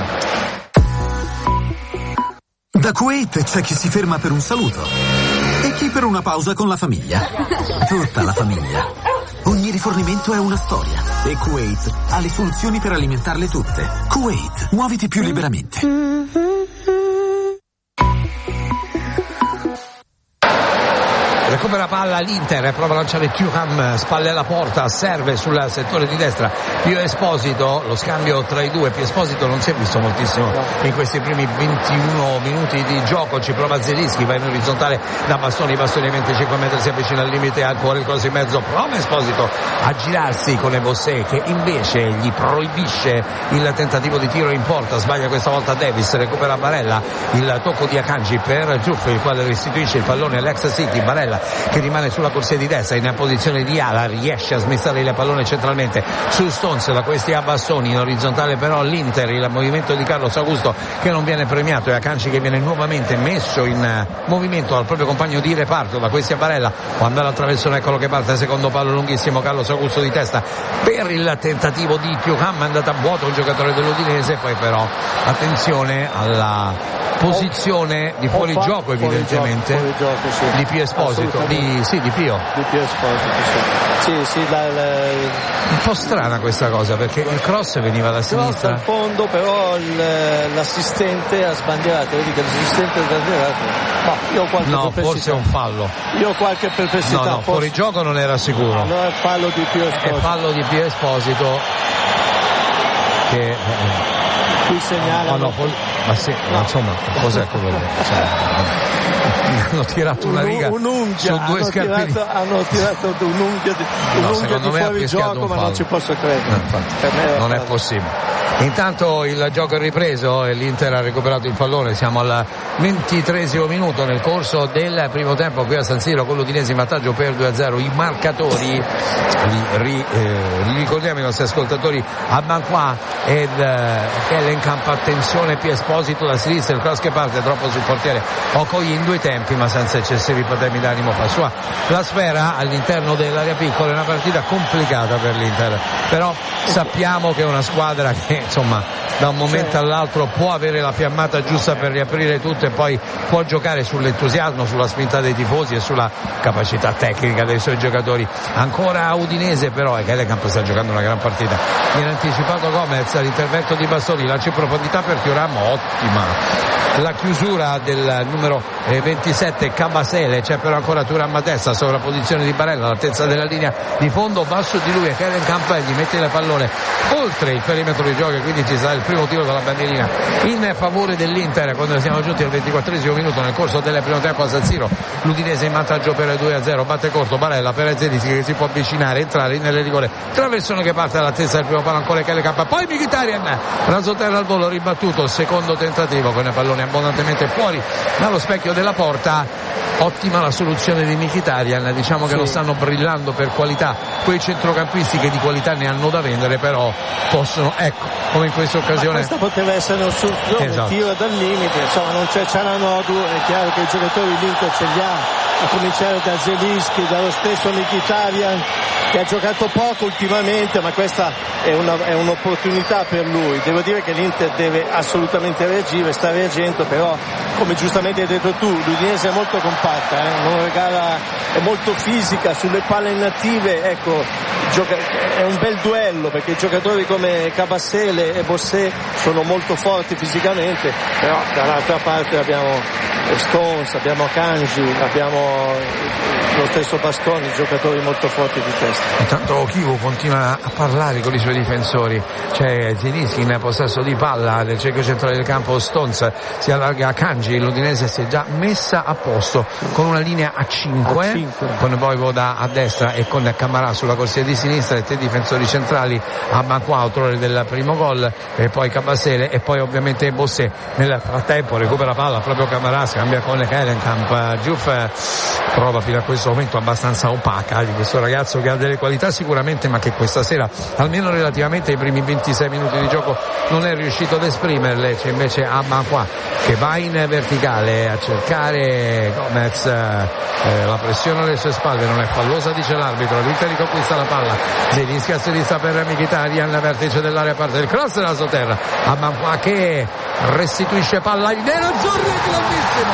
[SPEAKER 5] Da Kuwait c'è chi si ferma per un saluto e chi per una pausa con la famiglia. Tutta la famiglia. Ogni rifornimento è una storia e Kuwait ha le soluzioni per alimentarle tutte. Kuwait, muoviti più liberamente.
[SPEAKER 3] Recupera palla l'Inter, prova a lanciare Thuram, spalle alla porta, serve sul settore di destra Pio Esposito, lo scambio tra i due. Pio Esposito non si è visto moltissimo in questi primi ventuno minuti di gioco, ci prova Zelinski, va in orizzontale da Bastoni, Bastoni a venticinque metri, si avvicina al limite, ancora il cross in mezzo, prova Esposito a girarsi con Ebossé che invece gli proibisce il tentativo di tiro in porta, sbaglia questa volta Davis, recupera Barella, il tocco di Akanji per Giuffre, il quale restituisce il pallone all'ex City. Barella che rimane sulla corsia di destra in posizione di ala, riesce a smistare il pallone centralmente su Stones, da questi a Bastoni, in orizzontale però l'Inter, il movimento di Carlos Augusto che non viene premiato e Akanji che viene nuovamente messo in movimento dal proprio compagno di reparto, da questi a Barella, quando all'attraverso eccolo che parte, secondo palo lunghissimo, Carlos Augusto di testa per il tentativo di Thuram, è andata a vuoto un giocatore dell'Udinese, poi però attenzione alla posizione di fuorigioco evidentemente
[SPEAKER 4] fuori gioco, fuori gioco, sì.
[SPEAKER 3] di Pio Esposito, di, sì, di Pio
[SPEAKER 4] di Pio Esposito, sì, sì, sì la, la...
[SPEAKER 3] un po' strana questa cosa perché il cross veniva da sinistra
[SPEAKER 4] al fondo, però il, l'assistente ha sbandierato, vedi che l'assistente ha sbandierato, no, io ho qualche
[SPEAKER 3] no
[SPEAKER 4] perplessità.
[SPEAKER 3] forse è un fallo,
[SPEAKER 4] io ho qualche perplessità,
[SPEAKER 3] no no fuori gioco non era sicuro,
[SPEAKER 4] no, è fallo di Pio Esposito,
[SPEAKER 3] è fallo di Pio Esposito che
[SPEAKER 4] qui segnala
[SPEAKER 3] oh, no, poi, ma sì, no. insomma cos'è quello lì? Cioè, hanno tirato una riga
[SPEAKER 4] un, un'unghia,
[SPEAKER 3] su due
[SPEAKER 4] hanno
[SPEAKER 3] scarpini
[SPEAKER 4] tirato, hanno tirato un'unghia di,
[SPEAKER 3] no,
[SPEAKER 4] un'unghia di fuori gioco, ma non ci posso credere,
[SPEAKER 3] no,
[SPEAKER 4] per me
[SPEAKER 3] non è possibile. Intanto il gioco è ripreso e l'Inter ha recuperato il pallone, siamo al ventitreesimo minuto nel corso del primo tempo qui a San Siro con l'Udinese in vantaggio per due a zero. I marcatori li, ri, eh, li ricordiamo i nostri ascoltatori, Abanqua ed eh, Kellenkamp, attenzione Pio Esposito da sinistra, il cross che parte troppo sul portiere Okoye in due tempi ma senza eccessivi patemi d'animo, fa sua la sfera all'interno dell'area piccola. È una partita complicata per l'Inter, però sappiamo che è una squadra che insomma da un momento all'altro può avere la fiammata giusta per riaprire tutto e poi può giocare sull'entusiasmo, sulla spinta dei tifosi e sulla capacità tecnica dei suoi giocatori. Ancora Udinese però, e Kellenkamp sta giocando una gran partita, viene anticipato Gomez, l'intervento di Bastoni, lancio in profondità per Thuram, ottima la chiusura del numero ventisette Cabasele, c'è però ancora Thuram a testa, sovrapposizione di Barella all'altezza della linea di fondo, basso di lui e Kellenkamp gli mette il pallone oltre il perimetro di gioco e quindi ci sarà il primo tiro dalla bandierina in favore dell'Inter quando siamo giunti al ventiquattresimo minuto nel corso del primo tempo a San Siro. L'Udinese in vantaggio per due a zero, batte corto Barella per Zelinski che si può avvicinare, entrare nelle rigore, traversone che parte all'altezza del primo palo, ancora Kellenkamp, poi Mkhitaryan rasoterra al volo, ribattuto il secondo tentativo con il pallone abbondantemente fuori dallo specchio della porta. Ottima la soluzione di Mkhitaryan, diciamo che sì. non stanno brillando per qualità quei centrocampisti che di qualità ne hanno da vendere, però possono, ecco, come in questa occasione.
[SPEAKER 4] Ma questa poteva essere un soluzione, esatto. tiro dal limite, insomma non c'è Cialanoglu, è chiaro che i giocatori l'Inter ce li ha, a cominciare da Zelinski, dallo stesso Mkhitaryan che ha giocato poco ultimamente, ma questa è, una, è un'opportunità per lui. Devo dire che l'Inter deve assolutamente reagire, sta reagendo, però come giustamente hai detto tu, l'Udinese è molto compatta, eh? non regala, è molto fisica, sulle palle inattive, ecco, gioca, è un bel duello perché i giocatori come Cabasele e Bossé sono molto forti fisicamente, però dall'altra parte abbiamo Stones, abbiamo Kanji, abbiamo lo stesso Bastoni, giocatori molto forti di testa.
[SPEAKER 3] Intanto Chivu continua a parlare con i suoi difensori, c'è Zelinski in possesso di palla nel cerchio centrale del campo, Stones si allarga a Kanji, l'Udinese si è già messa a posto con una linea a cinque, a cinque. Con Voivoda a destra e con Camarà sulla corsia di sinistra e tre difensori centrali, Abanqua autore del primo gol e poi Cabasele e poi ovviamente Bossé. Nel frattempo recupera palla proprio Camarà, cambia con Kellenkamp, Giuff prova fino a questo momento abbastanza opaca di questo ragazzo che ha delle qualità sicuramente ma che questa sera almeno nella relativamente ai primi ventisei minuti di gioco non è riuscito ad esprimerle. C'è invece Amanqua che va in verticale a cercare Gomez, eh, la pressione alle sue spalle, non è fallosa dice l'arbitro, l'Inter riconquista la palla, Zelinski a sinistra per Mkhitaryan al vertice dell'area, parte il cross della sotterra, Amanqua che restituisce palla ai nerazzurri, grandissimo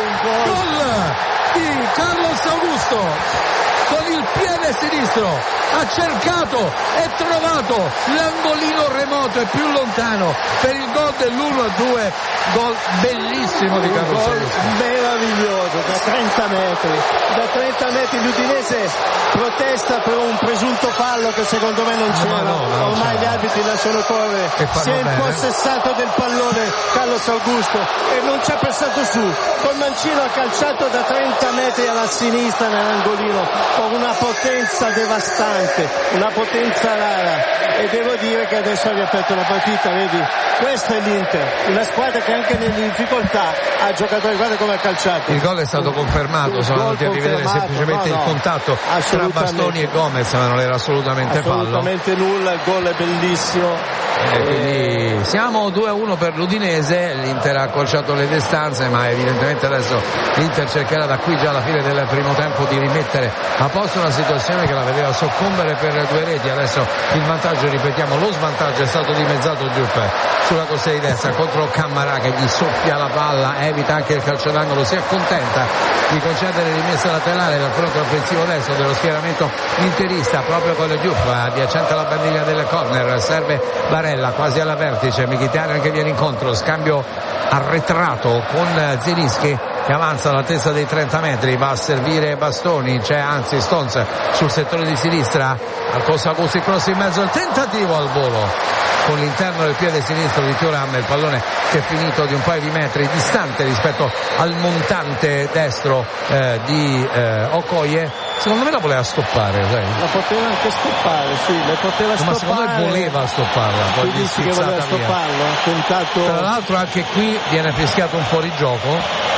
[SPEAKER 3] gol di Carlos Augusto con il piede sinistro, ha cercato e trovato l'angolino remoto e più lontano per il gol dell'uno a due, gol bellissimo di Carlos Augusto,
[SPEAKER 4] meraviglioso, da trenta metri, da trenta metri l'Udinese protesta per un presunto fallo che secondo me non c'era, no, no, ormai gli arbitri lasciano correre, si è impossessato del pallone Carlos Augusto e non ci ha pensato su, col mancino ha calciato da trenta metri alla sinistra nell'angolino con una potenza devastante, una potenza rara, e devo dire che adesso ha riaperto la partita, vedi, questa è l'Inter, una squadra che anche nelle difficoltà ha giocato, guarda come ha calciato.
[SPEAKER 3] Il gol è stato confermato, sono venuti a rivedere semplicemente no, no, il contatto tra Bastoni e Gomez, ma non era assolutamente,
[SPEAKER 4] assolutamente
[SPEAKER 3] fallo.
[SPEAKER 4] nulla, il gol è bellissimo.
[SPEAKER 3] E quindi siamo due a uno per l'Udinese, l'Inter ha accorciato le distanze, ma evidentemente adesso l'Inter cercherà da qui già alla fine del primo tempo di rimettere a posto una situazione che la vedeva soccombere per due reti. Adesso il vantaggio, ripetiamo, lo svantaggio è stato dimezzato Giuffè sulla corsia di destra contro Cammarà che gli soffia la palla, evita anche il calcio d'angolo, si accontenta di concedere rimessa laterale dal fronte offensivo destro dello schieramento interista proprio con il Giuffè adiacente alla bandiglia del corner, serve Barella quasi alla vertice, Mkhitaryan che viene incontro, scambio arretrato con Zelinski che avanza all'altezza dei trenta metri, va a servire Bastoni, c'è anzi Stones sul settore di sinistra, al corso Augusto il cross in mezzo, il tentativo al volo con l'interno del piede sinistro di Thuram, il pallone che è finito di un paio di metri distante rispetto al montante destro eh, di eh, Okoye. Secondo me la voleva stoppare, sai?
[SPEAKER 4] La poteva anche stoppare, sì, la poteva stoppare.
[SPEAKER 3] Ma secondo me voleva stopparla, poi
[SPEAKER 4] tu dici che voleva stopparlo, ha tentato.
[SPEAKER 3] Tra l'altro anche qui viene fischiato un fuorigioco,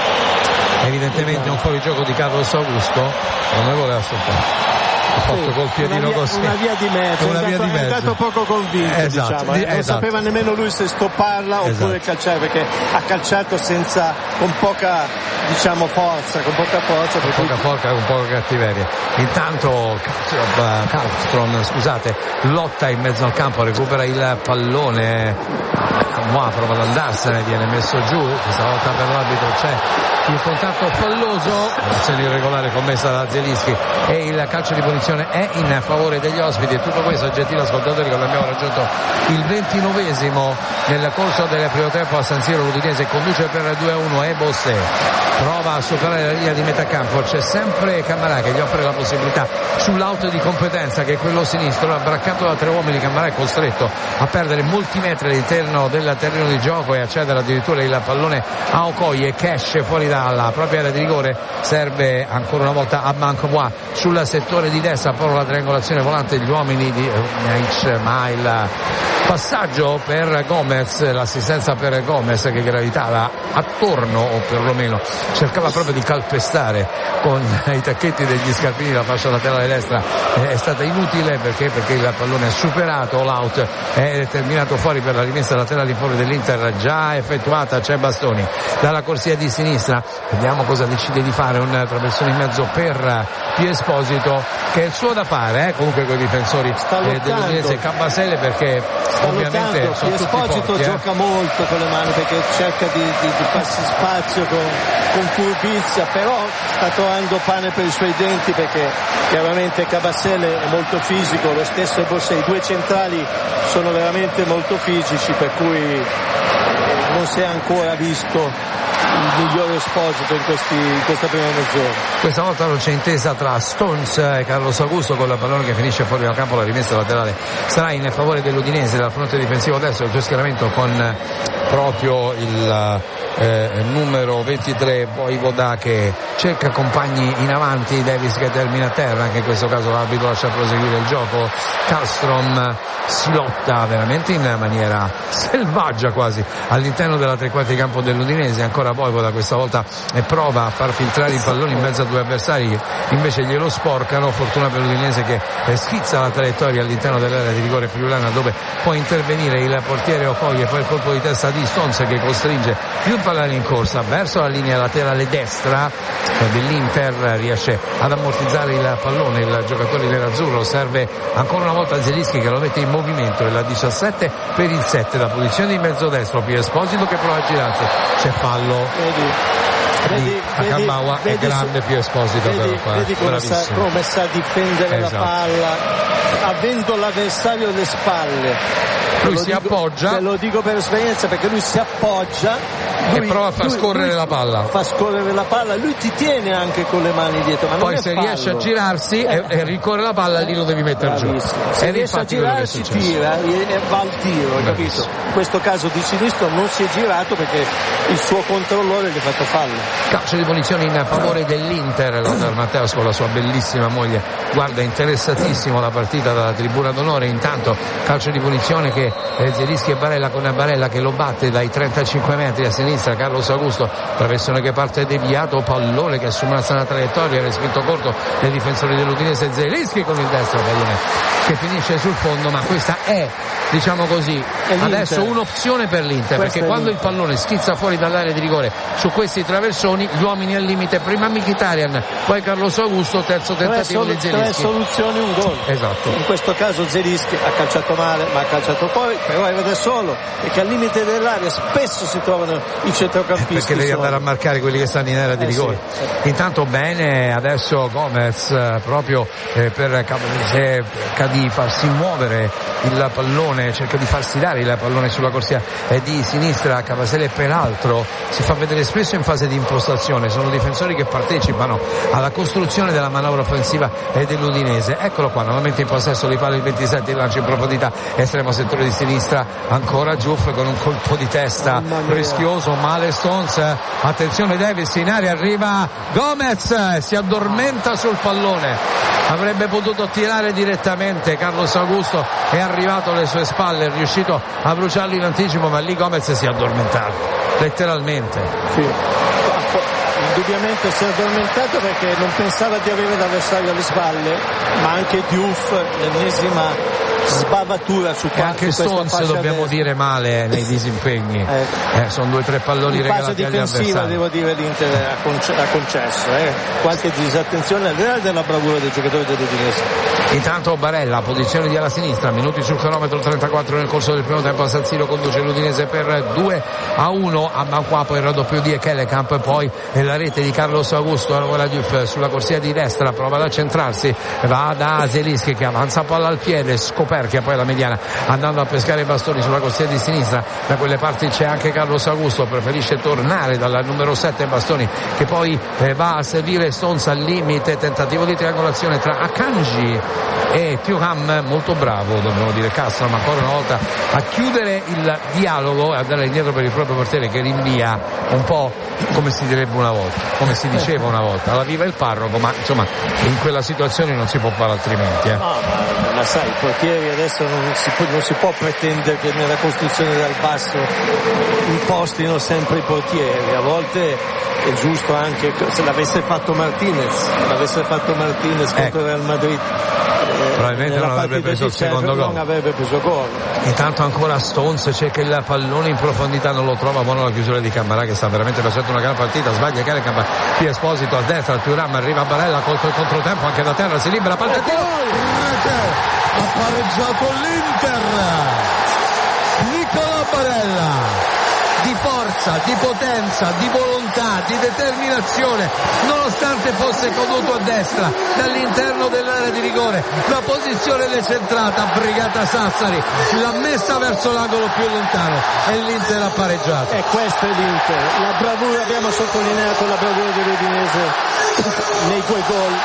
[SPEAKER 3] evidentemente un fuorigioco di Carlos Augusto, secondo me voleva stoppare. Ha fatto sì, col piedino
[SPEAKER 4] una via,
[SPEAKER 3] così,
[SPEAKER 4] una via di mezzo,
[SPEAKER 3] una
[SPEAKER 4] è,
[SPEAKER 3] via
[SPEAKER 4] dato,
[SPEAKER 3] di mezzo.
[SPEAKER 4] È andato poco convinto,
[SPEAKER 3] esatto,
[SPEAKER 4] diciamo, eh. non
[SPEAKER 3] esatto.
[SPEAKER 4] sapeva nemmeno lui se stopparla
[SPEAKER 3] esatto.
[SPEAKER 4] oppure calciare, perché ha calciato senza, con poca, diciamo, forza, con poca forza,
[SPEAKER 3] con poca forza, con poca cattiveria. Intanto Carlstrom, scusate, lotta in mezzo al campo, recupera il pallone, Moa prova ad andarsene, viene messo giù, questa volta per l'arbitro c'è il contatto falloso, l'azione irregolare commessa da Zelinski e il calcio di punizione è in favore degli ospiti. E tutto questo, gentili ascoltatori, quando abbiamo raggiunto il ventinovesimo nel corso del primo tempo a San Siro, l'Udinese conduce per due a uno e Bossé prova a superare la linea di metà campo, c'è sempre Cammarà che gli offre la possibilità sull'auto di competenza che è quello sinistro, abbraccato da tre uomini. Cammarà è costretto a perdere molti metri all'interno del terreno di gioco e a cedere addirittura il pallone a Okoye che esce fuori dalla propria area di rigore, serve ancora una volta a Amanqua sul settore di destra, poi la triangolazione volante degli uomini di Naic, ma il passaggio per Gomez, l'assistenza per Gomez che gravitava attorno o perlomeno cercava proprio di calpestare con i tacchetti degli scarpini la fascia laterale destra, è stata inutile perché perché il pallone è superato, l'out è terminato fuori per la rimessa laterale in favore dell'Inter già effettuata. C'è Bastoni dalla corsia di sinistra, vediamo cosa decide di fare, un traversone in mezzo per Pio Esposito che è il suo da fare, eh? comunque con i difensori eh, dell'Udinese, Cabasele, perché
[SPEAKER 4] sta
[SPEAKER 3] ovviamente
[SPEAKER 4] lottando.
[SPEAKER 3] sono tutti
[SPEAKER 4] Esposito
[SPEAKER 3] forti,
[SPEAKER 4] gioca
[SPEAKER 3] eh?
[SPEAKER 4] molto con le mani perché cerca di, di, di farsi spazio con, con furbizia, però sta trovando pane per i suoi denti perché chiaramente Cabasele è molto fisico, lo stesso Bossé, i due centrali sono veramente molto fisici, per cui non si è ancora visto il migliore Esposito in, questi, in questa prima mezz'ora.
[SPEAKER 3] Questa volta non c'è intesa tra Stones e Carlos Augusto, con il pallone che finisce fuori dal campo, la rimessa laterale sarà in favore dell'Udinese dal fronte difensivo destro, il suo schieramento con proprio il eh, numero ventitré Voivoda che cerca compagni in avanti, Davis che termina a terra, anche in questo caso l'arbitro lascia proseguire il gioco. Kallström si lotta veramente in maniera selvaggia quasi all'interno della tre quarti campo dell'Udinese, ancora Voivoda questa volta e prova a far filtrare il pallone in mezzo a due avversari che invece glielo sporcano. Fortuna per l'Udinese che schizza la traiettoria all'interno dell'area di rigore friulana, dove può intervenire il portiere Okoye, poi il colpo di testa di Stones che costringe più palloni in corsa verso la linea laterale destra dell'Inter, riesce ad ammortizzare il pallone il giocatore nerazzurro. Serve ancora una volta Zelinski che lo mette in movimento, il diciassette per il sette, la posizione di mezzo destro, Pio Esposito che prova a girarsi, c'è fallo di Akambawa, è grande Pio Esposito,
[SPEAKER 4] vedi,
[SPEAKER 3] però qua,
[SPEAKER 4] vedi come, sa, come sa difendere esatto. la palla avendo l'avversario alle spalle.
[SPEAKER 3] Lui si dico, appoggia,
[SPEAKER 4] te lo dico per esperienza, perché lui si appoggia lui,
[SPEAKER 3] e prova a far lui, scorrere lui la palla
[SPEAKER 4] fa scorrere la palla, lui ti tiene anche con le mani dietro, ma
[SPEAKER 3] poi
[SPEAKER 4] non
[SPEAKER 3] se
[SPEAKER 4] fallo.
[SPEAKER 3] riesce a girarsi eh. e, e ricorre la palla, lì lo devi mettere giù.
[SPEAKER 4] Se
[SPEAKER 3] ed
[SPEAKER 4] riesce a girarsi tira e va al tiro, hai capito? In questo caso di sinistro non si è girato perché il suo controllore gli ha fatto fallo.
[SPEAKER 3] Calcio di punizione in favore dell'Inter. Lothar Matthäus con la sua bellissima moglie guarda interessatissimo la partita dalla tribuna d'onore. Intanto calcio di punizione che Zelinski e Barella, con Barella che lo batte dai trentacinque metri a sinistra. Carlos Augusto, traversone che parte deviato, pallone che assume una sana traiettoria, respinto corto dai difensori dell'Udinese. Zelinski con il destro, pallone che finisce sul fondo, ma questa è, diciamo così, adesso un'opzione per l'Inter, questa perché quando l'Inter. il pallone schizza fuori dall'area di rigore su questi traversoni, gli uomini al limite, prima Mkhitaryan, poi Carlos Augusto, terzo tentativo di Zelinski.
[SPEAKER 4] Tre soluzioni, un gol.
[SPEAKER 3] Esatto.
[SPEAKER 4] In questo caso Zelinski ha calciato male, ma ha calciato poi, però era da solo, perché al limite dell'area spesso si trovano i centrocampisti.
[SPEAKER 3] Perché devi
[SPEAKER 4] solo.
[SPEAKER 3] andare a marcare quelli che stanno in area di
[SPEAKER 4] eh
[SPEAKER 3] rigore.
[SPEAKER 4] Sì, sì.
[SPEAKER 3] Intanto bene adesso Gomez eh, proprio eh, per cerca di farsi muovere il pallone, cerca di farsi dare il pallone sulla corsia eh, di sinistra. Cavasele peraltro si fa vedere spesso in fase di impostazione, sono difensori che partecipano alla costruzione della manovra offensiva eh, dell'Udinese. Eccolo qua, nuovamente in possesso di palla il ventisette, il lancio in profondità, estremo settore di sinistra, ancora Giuff con un colpo di testa rischioso, male Stones, attenzione Davis in aria, arriva Gomez, si addormenta sul pallone, avrebbe potuto tirare direttamente. Carlos Augusto è arrivato alle sue spalle, è riuscito a bruciarlo in anticipo, ma lì Gomez si è addormentato letteralmente.
[SPEAKER 4] Sì. Indubbiamente si è addormentato perché non pensava di avere l'avversario alle spalle, ma anche Diouf, l'ennesima sbavatura su
[SPEAKER 3] e anche Stones dobbiamo dire male nei disimpegni, eh. Eh, sono due o tre palloni
[SPEAKER 4] in
[SPEAKER 3] regalati agli avversari.
[SPEAKER 4] In fase difensiva devo dire l'Inter ha, conce- ha concesso eh. qualche disattenzione al di là della bravura dei giocatori dell'Udinese.
[SPEAKER 3] Intanto Barella, posizione di alla sinistra, minuti sul cronometro, trentaquattro nel corso del primo tempo. A San Siro conduce l'Udinese per due a uno. A Manqua poi il raddoppio di Ekelekamp, poi la rete di Carlos Augusto. Ora Diouf sulla corsia di destra, prova ad accentrarsi, va da Zelinski che avanza palla al piede, scoperchia poi la mediana andando a pescare i bastoni sulla corsia di sinistra. Da quelle parti c'è anche Carlos Augusto, preferisce tornare dal numero sette Bastoni che poi eh, va a servire Stones al limite, tentativo di triangolazione tra Akanji e Thuram, molto bravo dobbiamo dire Castro, ma ancora una volta a chiudere il dialogo e a dare indietro per il proprio portiere che rinvia un po' come si direbbe una volta, come si diceva una volta, alla viva il parroco, ma insomma in quella situazione non si può fare altrimenti eh.
[SPEAKER 4] no, ma, ma sai, i portieri adesso non si, può, non si può pretendere che nella costruzione dal basso impostino sempre i portieri, a volte è giusto anche se l'avesse fatto Martinez l'avesse fatto Martinez contro
[SPEAKER 3] ecco.
[SPEAKER 4] il Real Madrid eh,
[SPEAKER 3] probabilmente non avrebbe preso il secondo gol,
[SPEAKER 4] non avrebbe preso gol.
[SPEAKER 3] Intanto ancora Stones cerca il pallone in profondità, non lo trova, buona la chiusura di Cammarà che sta veramente facendo una gran partita, sbaglia Ekelekamp, Pio Esposito a destra, Thuram arriva a Barella contro il controtempo anche da terra, si libera, palla e tiro, ha pareggiato l'Inter. Nicolò Barella di forza, di potenza, di volontà, di determinazione, nonostante fosse caduto a destra dall'interno dell'area di rigore, la posizione decentrata, Brigata Sassari l'ha messa verso l'angolo più lontano e l'Inter ha pareggiato.
[SPEAKER 4] E questo è l'Inter, la bravura, abbiamo sottolineato la bravura dell'Udinese nei due gol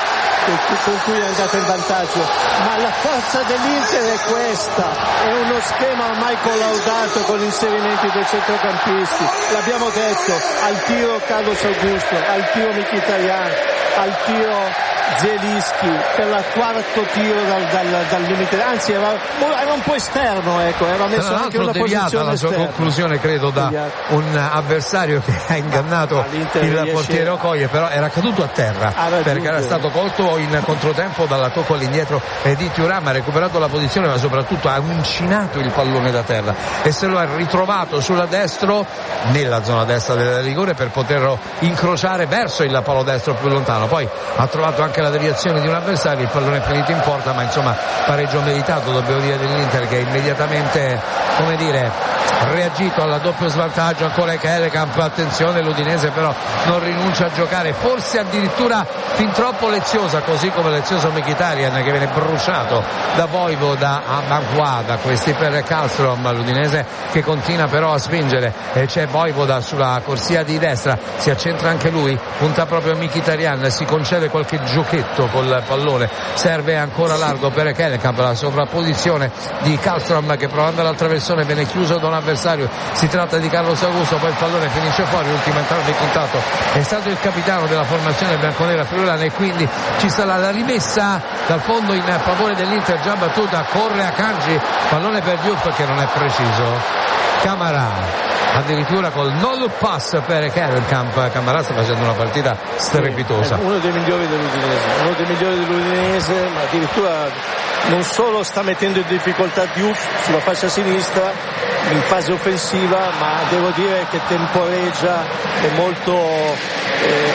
[SPEAKER 4] con cui è andato in vantaggio, ma la forza dell'Inter è questa, è uno schema ormai collaudato con gli inserimenti dei centrocampisti, l'abbiamo detto, al tiro Carlos Augusto, al tiro Mkhitaryan, al tiro Zielinski, per il quarto tiro dal, dal, dal limite, anzi era, era un po' esterno, ecco, era messo anche una posizione
[SPEAKER 3] la sua
[SPEAKER 4] esterna.
[SPEAKER 3] Conclusione credo da deviata. Un avversario che ha ingannato il portiere Okoye, però era caduto a terra perché era stato colto in controtempo dalla tocco all'indietro di Thuram, ha recuperato la posizione ma soprattutto ha uncinato il pallone da terra e se lo ha ritrovato sulla destro, nella zona destra del rigore, per poterlo incrociare verso il palo destro più lontano. Poi ha trovato anche la deviazione di un avversario, il pallone è finito in porta, ma insomma pareggio meritato, dobbiamo dire, dell'Inter, che immediatamente, come dire, reagito al doppio svantaggio. Ancora Hellekamp, attenzione, l'Udinese però non rinuncia a giocare, forse addirittura fin troppo leziosa, così come lezioso Mkhitaryan che viene bruciato da Vojvoda a Banqua, da questi per Karlstrom. L'Udinese che continua però a spingere, e c'è Vojvoda sulla corsia di destra, si accentra anche lui, punta proprio a Mkhitaryan, si concede qualche giochetto col pallone, serve ancora largo per Hellekamp, la sovrapposizione di Karlstrom che provando l'attraversone viene chiuso da un avversario, si tratta di Carlos Augusto, poi il pallone finisce fuori, l'ultimo entrato di contatto è stato il capitano della formazione bianconera friulana e quindi ci sarà la rimessa dal fondo in favore dell'Inter già battuta, corre Akanji, pallone per Diouf che non è preciso, Camara addirittura col no look pass per Hellekamp. Camara sta facendo una partita strepitosa,
[SPEAKER 4] sì, uno dei migliori dell'Udinese, uno dei migliori dell'Udinese, ma addirittura non solo sta mettendo in difficoltà Diouf sulla fascia sinistra in fase offensiva, ma devo dire che temporeggia, è molto eh,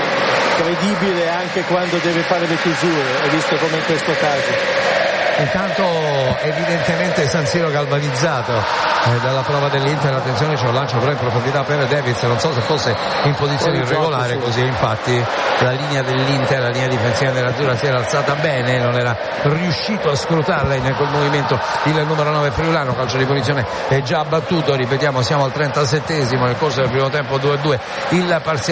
[SPEAKER 4] credibile anche quando deve fare le chiusure, hai visto come in questo caso.
[SPEAKER 3] Intanto evidentemente San Siro galvanizzato eh, dalla prova dell'Inter, attenzione, c'è un lancio però in profondità per Davids, non so se fosse in posizione irregolare, sì. Così infatti la linea dell'Inter, la linea difensiva dell'Azzurra si era alzata bene, non era riuscito a scrutarla in quel movimento il numero nove friulano. Calcio di punizione è già battuto, ripetiamo siamo al trentasettesimo nel corso del primo tempo, due a due il parziale.